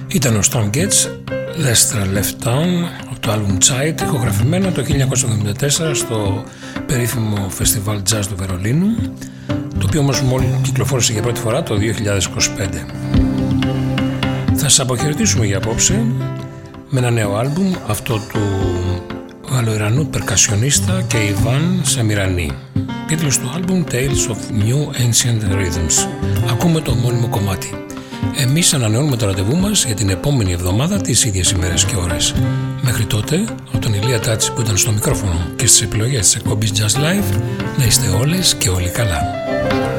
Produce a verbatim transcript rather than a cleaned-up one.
Ήταν ο Stan Getz, Lester Left Town, από το album Child, ηχογραφημένο το χίλια εννιακόσια εβδομήντα τέσσερα στο περίφημο φεστιβάλ jazz του Βερολίνου, το οποίο όμως μόλις κυκλοφόρησε για πρώτη φορά το δύο χιλιάδες είκοσι πέντε. Θα σας αποχαιρετήσουμε για απόψε με ένα νέο άλμπουμ, αυτό του Γαλλοϊρανού περκασιονίστα και Ιβάν Σεμιρανή. Τίτλος του άλμπουμ Tales of New Ancient Rhythms. Ακούμε το μόνιμο κομμάτι. Εμείς ανανεώνουμε το ραντεβού μας για την επόμενη εβδομάδα τις ίδιες ημέρες και ώρες. Μέχρι τότε, από τον Ηλία Τάτση που ήταν στο μικρόφωνο και στις επιλογές της εκπομπής Just Live, να είστε όλες και όλοι καλά.